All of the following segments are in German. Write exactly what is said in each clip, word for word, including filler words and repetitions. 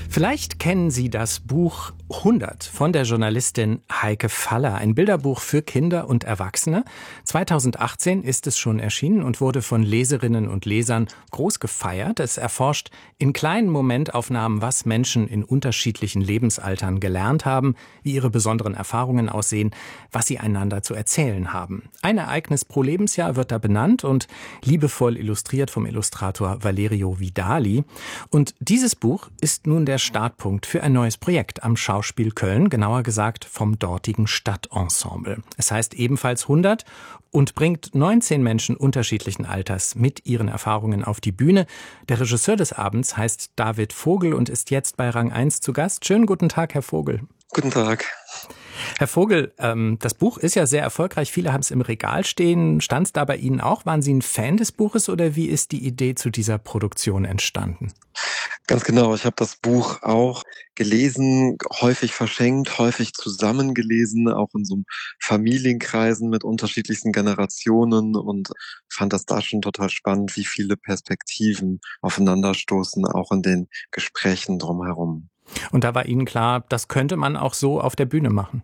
Vielleicht kennen Sie das Buch hundert von der Journalistin Heike Faller, ein Bilderbuch für Kinder und Erwachsene. zweitausendachtzehn ist es schon erschienen und wurde von Leserinnen und Lesern groß gefeiert. Es erforscht in kleinen Momentaufnahmen, was Menschen in unterschiedlichen Lebensaltern gelernt haben, wie ihre besonderen Erfahrungen aussehen, was sie einander zu erzählen haben. Ein Ereignis pro Lebensjahr wird da benannt und liebevoll illustriert vom Illustrator Valerio Vidali. Und dieses Buch ist nun der Startpunkt für ein neues Projekt am Schauspiel Köln, genauer gesagt vom dortigen Stadtensemble. Es heißt ebenfalls hundert und bringt neunzehn Menschen unterschiedlichen Alters mit ihren Erfahrungen auf die Bühne. Der Regisseur des Abends heißt David Vogel und ist jetzt bei Rang eins zu Gast. Schönen guten Tag, Herr Vogel. Guten Tag. Herr Vogel, ähm, das Buch ist ja sehr erfolgreich. Viele haben es im Regal stehen. Stand es da bei Ihnen auch? Waren Sie ein Fan des Buches oder wie ist die Idee zu dieser Produktion entstanden? Ganz genau. Ich habe das Buch auch gelesen, häufig verschenkt, häufig zusammengelesen, auch in so Familienkreisen mit unterschiedlichsten Generationen und fand das da schon total spannend, wie viele Perspektiven aufeinanderstoßen, auch in den Gesprächen drumherum. Und da war Ihnen klar, das könnte man auch so auf der Bühne machen?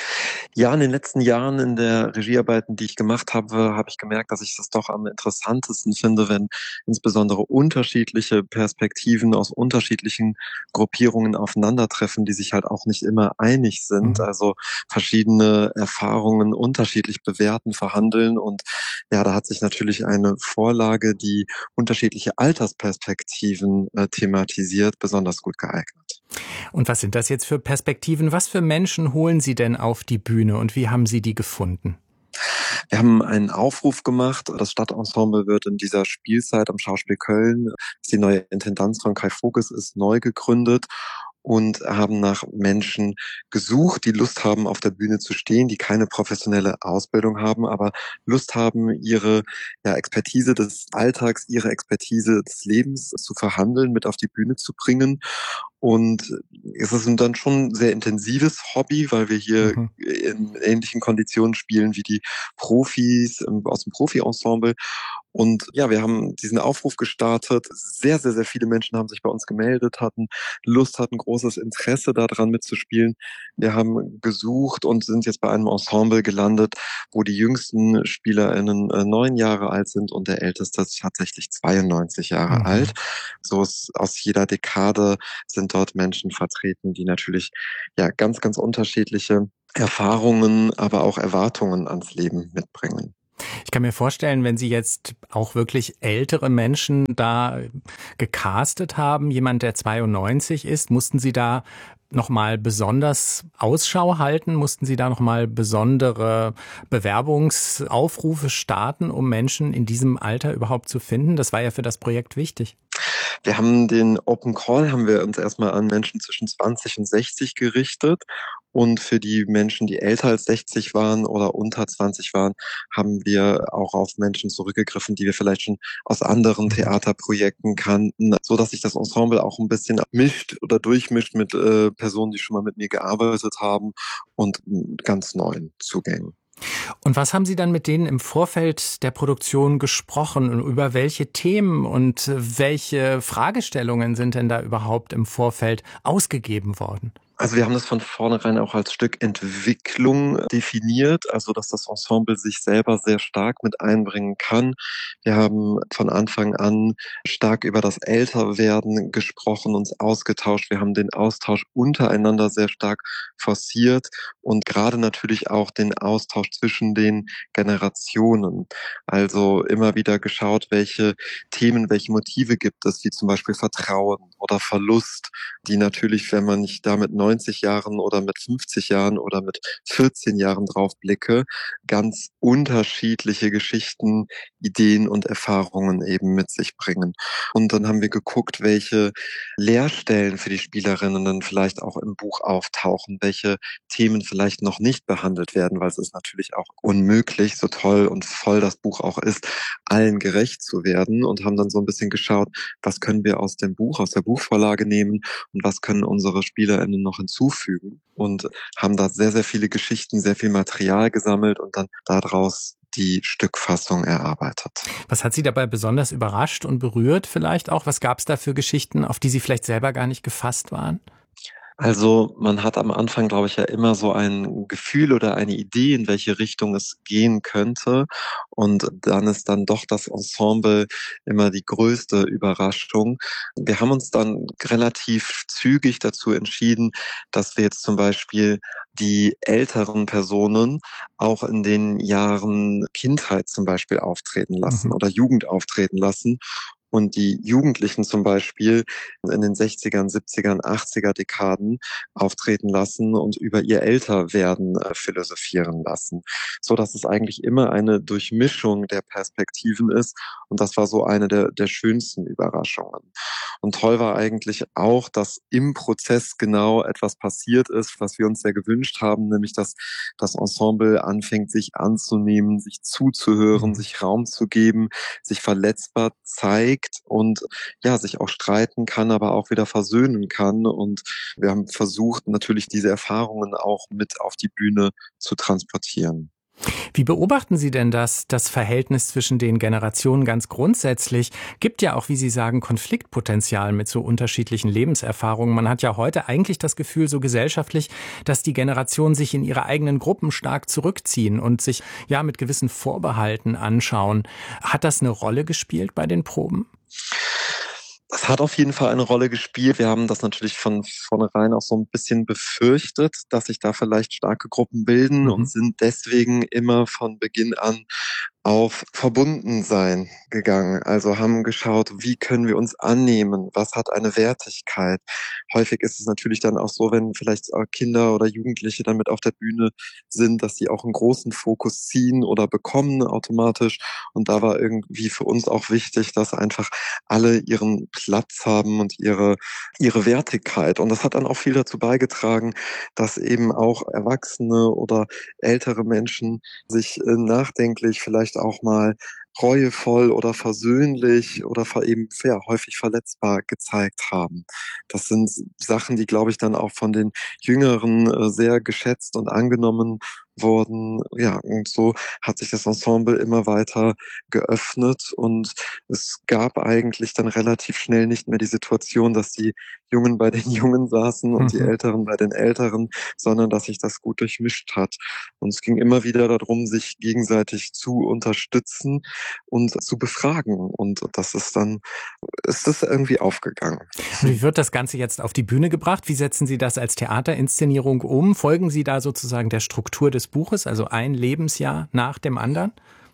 Ja, in den letzten Jahren in der Regiearbeiten, die ich gemacht habe, habe ich gemerkt, dass ich das doch am interessantesten finde, wenn insbesondere unterschiedliche Perspektiven aus unterschiedlichen Gruppierungen aufeinandertreffen, die sich halt auch nicht immer einig sind, Mhm. also verschiedene Erfahrungen unterschiedlich bewerten, verhandeln und ja, da hat sich natürlich eine Vorlage, die unterschiedliche Altersperspektiven äh, thematisiert, besonders gut geeignet. Und was sind das jetzt für Perspektiven? Was für Menschen holen Sie denn auf die Bühne und wie haben Sie die gefunden? Wir haben einen Aufruf gemacht. Das Stadtensemble wird in dieser Spielzeit am Schauspiel Köln, die neue Intendanz von Kai Voges ist, neu gegründet und haben nach Menschen gesucht, die Lust haben, auf der Bühne zu stehen, die keine professionelle Ausbildung haben, aber Lust haben, ihre ja, Expertise des Alltags, ihre Expertise des Lebens zu verhandeln, mit auf die Bühne zu bringen. Und es ist dann schon ein sehr intensives Hobby, weil wir hier Mhm. in ähnlichen Konditionen spielen wie die Profis aus dem Profi-Ensemble. Und ja, wir haben diesen Aufruf gestartet. Sehr, sehr, sehr viele Menschen haben sich bei uns gemeldet, hatten Lust, hatten großes Interesse daran mitzuspielen. Wir haben gesucht und sind jetzt bei einem Ensemble gelandet, wo die jüngsten SpielerInnen äh, neun Jahre alt sind und der älteste ist tatsächlich zweiundneunzig Jahre Mhm. alt. So ist aus jeder Dekade sind dort Menschen vertreten, die natürlich ja ganz, ganz unterschiedliche Erfahrungen, aber auch Erwartungen ans Leben mitbringen. Ich kann mir vorstellen, wenn Sie jetzt auch wirklich ältere Menschen da gecastet haben, jemand, der zweiundneunzig ist, mussten Sie da nochmal besonders Ausschau halten? Mussten Sie da nochmal besondere Bewerbungsaufrufe starten, um Menschen in diesem Alter überhaupt zu finden? Das war ja für das Projekt wichtig. Wir haben den Open Call, haben wir uns erstmal an Menschen zwischen zwanzig und sechzig gerichtet. Und für die Menschen, die älter als sechzig waren oder unter zwanzig waren, haben wir auch auf Menschen zurückgegriffen, die wir vielleicht schon aus anderen Mhm. Theaterprojekten kannten, so dass sich das Ensemble auch ein bisschen mischt oder durchmischt mit äh, Personen, die schon mal mit mir gearbeitet haben und ganz neuen Zugängen. Und was haben Sie dann mit denen im Vorfeld der Produktion gesprochen? Und über welche Themen und welche Fragestellungen sind denn da überhaupt im Vorfeld ausgegeben worden? Also wir haben das von vornherein auch als Stück Entwicklung definiert, also dass das Ensemble sich selber sehr stark mit einbringen kann. Wir haben von Anfang an stark über das Älterwerden gesprochen, uns ausgetauscht. Wir haben den Austausch untereinander sehr stark forciert und gerade natürlich auch den Austausch zwischen den Generationen. Also immer wieder geschaut, welche Themen, welche Motive gibt es, wie zum Beispiel Vertrauen oder Verlust, die natürlich, wenn man nicht damit neunzig Jahren oder mit fünfzig Jahren oder mit vierzehn Jahren drauf blicke, ganz unterschiedliche Geschichten, Ideen und Erfahrungen eben mit sich bringen. Und dann haben wir geguckt, welche Leerstellen für die Spielerinnen dann vielleicht auch im Buch auftauchen, welche Themen vielleicht noch nicht behandelt werden, weil es ist natürlich auch unmöglich, so toll und voll das Buch auch ist, allen gerecht zu werden und haben dann so ein bisschen geschaut, was können wir aus dem Buch, aus der Buchvorlage nehmen und was können unsere SpielerInnen noch hinzufügen und haben da sehr, sehr viele Geschichten, sehr viel Material gesammelt und dann daraus die Stückfassung erarbeitet. Was hat Sie dabei besonders überrascht und berührt vielleicht auch? Was gab es da für Geschichten, auf die Sie vielleicht selber gar nicht gefasst waren? Also, man hat am Anfang, glaube ich, ja immer so ein Gefühl oder eine Idee, in welche Richtung es gehen könnte. Und dann ist dann doch das Ensemble immer die größte Überraschung. Wir haben uns dann relativ zügig dazu entschieden, dass wir jetzt zum Beispiel die älteren Personen auch in den Jahren Kindheit zum Beispiel auftreten lassen Mhm. oder Jugend auftreten lassen. Und die Jugendlichen zum Beispiel in den sechzigern, siebzigern, achtziger Dekaden auftreten lassen und über ihr Älterwerden äh, philosophieren lassen, so dass es eigentlich immer eine Durchmischung der Perspektiven ist. Und das war so eine der, der schönsten Überraschungen. Und toll war eigentlich auch, dass im Prozess genau etwas passiert ist, was wir uns sehr gewünscht haben, nämlich dass das Ensemble anfängt, sich anzunehmen, sich zuzuhören, Mhm. sich Raum zu geben, sich verletzbar zeigt und ja, sich auch streiten kann, aber auch wieder versöhnen kann. Und wir haben versucht, natürlich diese Erfahrungen auch mit auf die Bühne zu transportieren. Wie beobachten Sie denn das, das Verhältnis zwischen den Generationen ganz grundsätzlich? Gibt ja auch, wie Sie sagen, Konfliktpotenzial mit so unterschiedlichen Lebenserfahrungen. Man hat ja heute eigentlich das Gefühl, so gesellschaftlich, dass die Generationen sich in ihre eigenen Gruppen stark zurückziehen und sich ja mit gewissen Vorbehalten anschauen. Hat das eine Rolle gespielt bei den Proben? Das hat auf jeden Fall eine Rolle gespielt. Wir haben das natürlich von vornherein auch so ein bisschen befürchtet, dass sich da vielleicht starke Gruppen bilden und Mhm. sind deswegen immer von Beginn an auf Verbundensein gegangen. Also haben geschaut, wie können wir uns annehmen? Was hat eine Wertigkeit? Häufig ist es natürlich dann auch so, wenn vielleicht auch Kinder oder Jugendliche dann mit auf der Bühne sind, dass sie auch einen großen Fokus ziehen oder bekommen automatisch. Und da war irgendwie für uns auch wichtig, dass einfach alle ihren Platz haben und ihre, ihre Wertigkeit. Und das hat dann auch viel dazu beigetragen, dass eben auch Erwachsene oder ältere Menschen sich äh, nachdenklich vielleicht auch mal reuevoll oder versöhnlich oder ver eben ja, häufig verletzbar gezeigt haben. Das sind Sachen, die, glaube ich, dann auch von den Jüngeren äh, sehr geschätzt und angenommen wurden. Ja, und so hat sich das Ensemble immer weiter geöffnet und es gab eigentlich dann relativ schnell nicht mehr die Situation, dass die Jungen bei den Jungen saßen und die Mhm. Älteren bei den Älteren, sondern dass sich das gut durchmischt hat. Und es ging immer wieder darum, sich gegenseitig zu unterstützen und zu befragen. Und das ist dann, ist das irgendwie aufgegangen. Und wie wird das Ganze jetzt auf die Bühne gebracht? Wie setzen Sie das als Theaterinszenierung um? Folgen Sie da sozusagen der Struktur des Buches, also ein Lebensjahr nach dem anderen?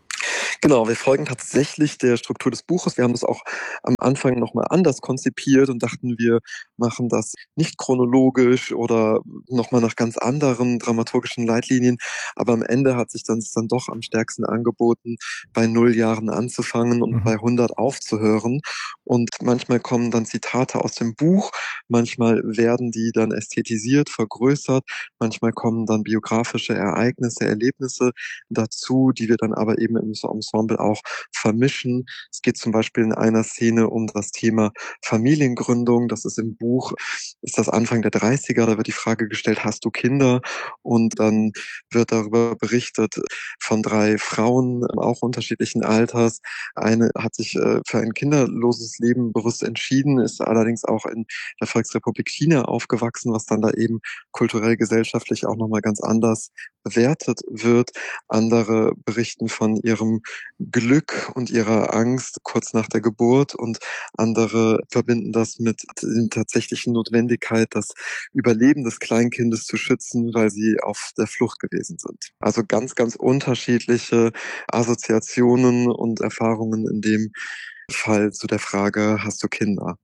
Genau, wir folgen tatsächlich der Struktur des Buches. Wir haben das auch am Anfang noch mal anders konzipiert und dachten, wir machen das nicht chronologisch oder noch mal nach ganz anderen dramaturgischen Leitlinien. Aber am Ende hat sich dann es dann doch am stärksten angeboten, bei null Jahren anzufangen und Mhm. bei hundert aufzuhören. Und manchmal kommen dann Zitate aus dem Buch, manchmal werden die dann ästhetisiert, vergrößert, manchmal kommen dann biografische Ereignisse, Erlebnisse dazu, die wir dann aber eben im Ensemble auch vermischen. Es geht zum Beispiel in einer Szene um das Thema Familiengründung. Das ist im Buch, ist das Anfang der Dreißiger. Da wird die Frage gestellt, hast du Kinder? Und dann wird darüber berichtet von drei Frauen, auch unterschiedlichen Alters. Eine hat sich äh, für ein kinderloses Leben bewusst entschieden, ist allerdings auch in der Volksrepublik China aufgewachsen, was dann da eben kulturell, gesellschaftlich auch nochmal ganz anders bewertet wird. Andere berichten von ihrem Glück und ihrer Angst kurz nach der Geburt und andere verbinden das mit der tatsächlichen Notwendigkeit, das Überleben des Kleinkindes zu schützen, weil sie auf der Flucht gewesen sind. Also ganz, ganz unterschiedliche Assoziationen und Erfahrungen in dem Fall zu der Frage, hast du Kinder?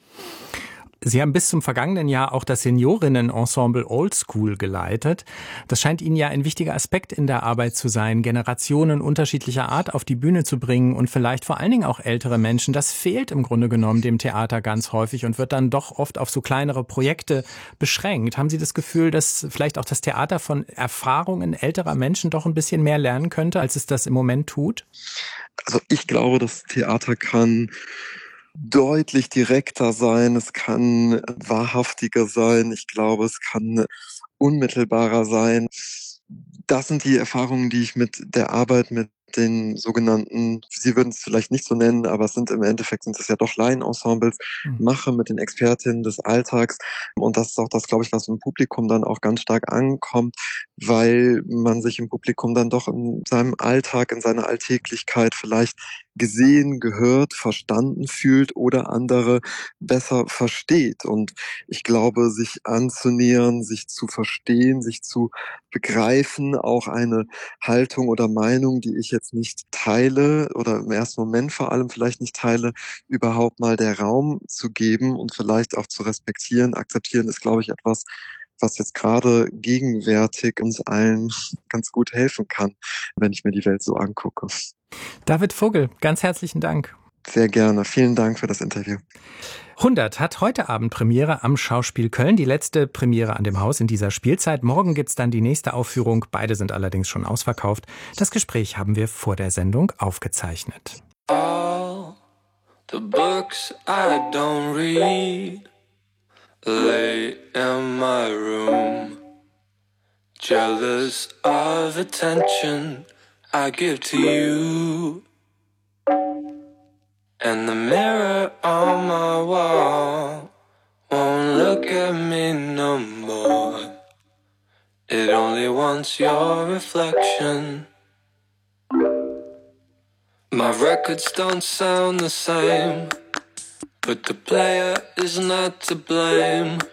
Sie haben bis zum vergangenen Jahr auch das Seniorinnen-Ensemble Old School geleitet. Das scheint Ihnen ja ein wichtiger Aspekt in der Arbeit zu sein, Generationen unterschiedlicher Art auf die Bühne zu bringen und vielleicht vor allen Dingen auch ältere Menschen. Das fehlt im Grunde genommen dem Theater ganz häufig und wird dann doch oft auf so kleinere Projekte beschränkt. Haben Sie das Gefühl, dass vielleicht auch das Theater von Erfahrungen älterer Menschen doch ein bisschen mehr lernen könnte, als es das im Moment tut? Also ich glaube, das Theater kann deutlich direkter sein, es kann wahrhaftiger sein, ich glaube, es kann unmittelbarer sein. Das sind die Erfahrungen, die ich mit der Arbeit mit den sogenannten, Sie würden es vielleicht nicht so nennen, aber es sind im Endeffekt sind es ja doch Laienensembles, Mhm. mache mit den Expertinnen des Alltags. Und das ist auch das, glaube ich, was im Publikum dann auch ganz stark ankommt, weil man sich im Publikum dann doch in seinem Alltag, in seiner Alltäglichkeit vielleicht gesehen, gehört, verstanden fühlt oder andere besser versteht. Und ich glaube, sich anzunähern, sich zu verstehen, sich zu begreifen, auch eine Haltung oder Meinung, die ich jetzt nicht teile oder im ersten Moment vor allem vielleicht nicht teile, überhaupt mal der Raum zu geben und vielleicht auch zu respektieren. Akzeptieren ist, glaube ich, etwas, was jetzt gerade gegenwärtig uns allen ganz gut helfen kann, wenn ich mir die Welt so angucke. David Vogel, ganz herzlichen Dank. Sehr gerne. Vielen Dank für das Interview. hundert hat heute Abend Premiere am Schauspiel Köln, die letzte Premiere an dem Haus in dieser Spielzeit. Morgen gibt's dann die nächste Aufführung, beide sind allerdings schon ausverkauft. Das Gespräch haben wir vor der Sendung aufgezeichnet. All the books I don't read lay in my room, jealous of attention I give to you. And the mirror on my wall won't look at me no more. It only wants your reflection. My records don't sound the same, but the player is not to blame.